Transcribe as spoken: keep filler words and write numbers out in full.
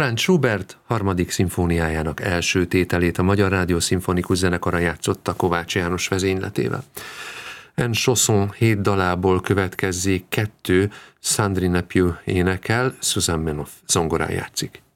Franz Schubert harmadik szimfóniájának első tételét a Magyar Rádió Szimfonikus Zenekara játszotta Kovács János vezényletével. En Chanson hét dalából következzék kettő, Sandrine Piu énekel, Susan Menoff zongorán játszik.